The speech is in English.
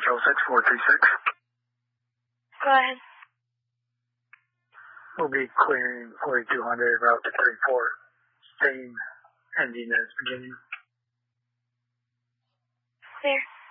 Control 6436. Go ahead. We'll be clearing 4200 route to 34. Same ending as beginning. Clear.